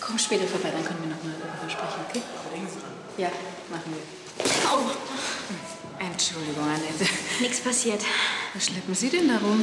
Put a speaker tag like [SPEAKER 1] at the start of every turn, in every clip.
[SPEAKER 1] Komm später vorbei, dann können wir noch mal darüber sprechen, okay? Ja, machen wir.
[SPEAKER 2] Au.
[SPEAKER 1] Entschuldigung, Annette.
[SPEAKER 2] Nichts passiert.
[SPEAKER 1] Was schleppen Sie denn da rum?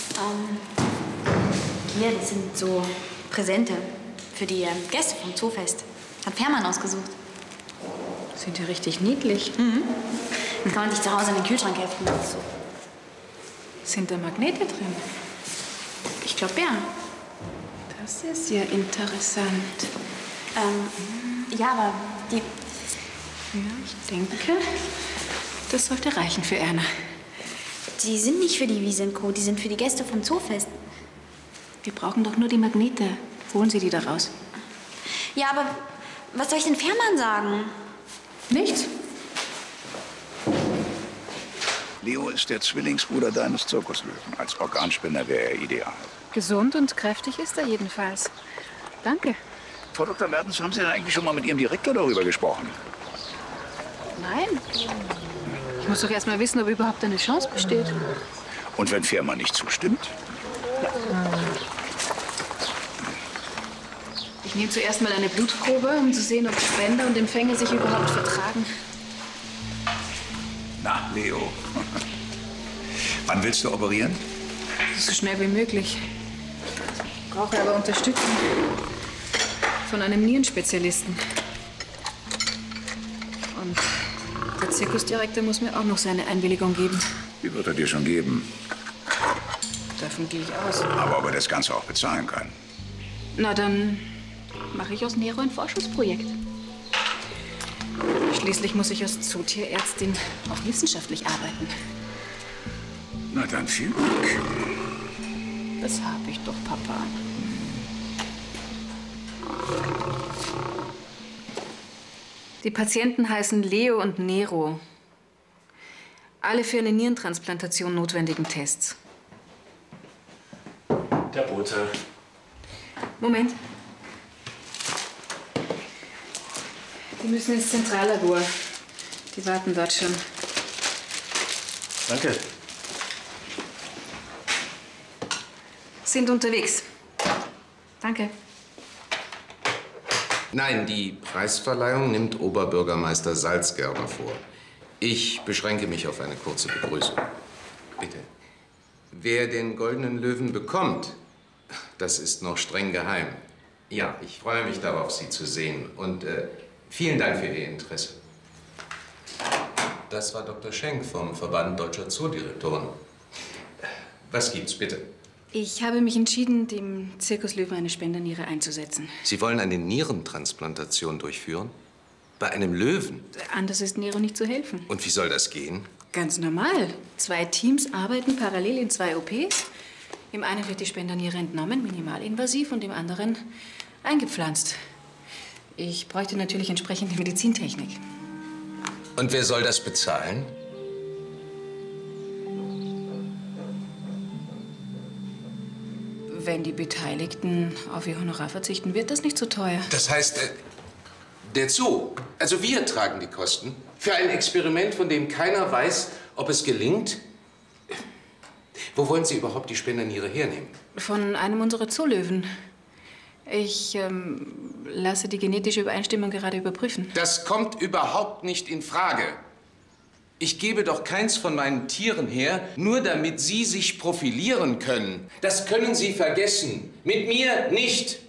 [SPEAKER 2] Hier, das sind so Präsente für die Gäste vom Zoofest. Hat Fährmann ausgesucht.
[SPEAKER 1] Sind die richtig niedlich?
[SPEAKER 2] Das kann man sich zu Hause in den Kühlschrank heften. So.
[SPEAKER 1] Sind da Magnete drin?
[SPEAKER 2] Ich glaube, ja.
[SPEAKER 1] Das ist ja interessant.
[SPEAKER 2] Ja, aber die...
[SPEAKER 1] Ja, ich denke, das sollte reichen für Erna.
[SPEAKER 2] Die sind nicht für die Wiese & Co., die sind für die Gäste vom Zoofest.
[SPEAKER 1] Wir brauchen doch nur die Magnete. Holen Sie die da raus.
[SPEAKER 2] Ja, aber was soll ich denn Fährmann sagen?
[SPEAKER 1] Nichts.
[SPEAKER 3] Leo ist der Zwillingsbruder deines Zirkuslöwen. Als Organspender wäre er ideal.
[SPEAKER 1] Gesund und kräftig ist er jedenfalls. Danke.
[SPEAKER 3] Frau Dr. Mertens, haben Sie denn eigentlich schon mal mit Ihrem Direktor darüber gesprochen?
[SPEAKER 1] Nein. Ich muss doch erst mal wissen, ob überhaupt eine Chance besteht.
[SPEAKER 3] Und wenn Fährmann nicht zustimmt?
[SPEAKER 1] Ich nehme zuerst mal eine Blutprobe, um zu sehen, ob Spender und Empfänger sich überhaupt vertragen.
[SPEAKER 3] Na, Leo. Wann willst du operieren?
[SPEAKER 1] So schnell wie möglich. Ich brauche aber Unterstützung von einem Nierenspezialisten. Und der Zirkusdirektor muss mir auch noch seine Einwilligung geben.
[SPEAKER 3] Die wird er dir schon geben.
[SPEAKER 1] Davon gehe ich aus.
[SPEAKER 3] Aber ob er das Ganze auch bezahlen kann.
[SPEAKER 1] Na, dann mache ich aus Nero ein Forschungsprojekt. Schließlich muss ich als Zootierärztin auch wissenschaftlich arbeiten.
[SPEAKER 3] Na dann viel Glück.
[SPEAKER 1] Das habe ich doch, Papa. Die Patienten heißen Leo und Nero. Alle für eine Nierentransplantation notwendigen Tests.
[SPEAKER 4] Der Bote.
[SPEAKER 1] Moment. Die müssen ins Zentrallabor. Die warten dort schon.
[SPEAKER 4] Danke.
[SPEAKER 1] Sind unterwegs. Danke.
[SPEAKER 5] Nein, die Preisverleihung nimmt Oberbürgermeister Salzgerber vor. Ich beschränke mich auf eine kurze Begrüßung. Bitte. Wer den Goldenen Löwen bekommt, das ist noch streng geheim. Ja, ich freue mich darauf, Sie zu sehen. Und vielen Dank für Ihr Interesse. Das war Dr. Schenk vom Verband Deutscher Zoodirektoren. Was gibt's, bitte?
[SPEAKER 1] Ich habe mich entschieden, dem Zirkuslöwen eine Spenderniere einzusetzen.
[SPEAKER 5] Sie wollen eine Nierentransplantation durchführen? Bei einem Löwen?
[SPEAKER 1] Anders ist Nero nicht zu helfen.
[SPEAKER 5] Und wie soll das gehen?
[SPEAKER 1] Ganz normal. 2 Teams arbeiten parallel in 2 OPs. Im einen wird die Spenderniere entnommen, minimalinvasiv, und im anderen eingepflanzt. Ich bräuchte natürlich entsprechende Medizintechnik.
[SPEAKER 5] Und wer soll das bezahlen?
[SPEAKER 1] Wenn die Beteiligten auf ihr Honorar verzichten, wird das nicht so teuer.
[SPEAKER 5] Das heißt, der Zoo, also wir tragen die Kosten für ein Experiment, von dem keiner weiß, ob es gelingt. Wo wollen Sie überhaupt die Spenderniere hernehmen?
[SPEAKER 1] Von einem unserer Zoolöwen. Ich lasse die genetische Übereinstimmung gerade überprüfen.
[SPEAKER 5] Das kommt überhaupt nicht in Frage. Ich gebe doch keins von meinen Tieren her, nur damit Sie sich profilieren können. Das können Sie vergessen. Mit mir nicht.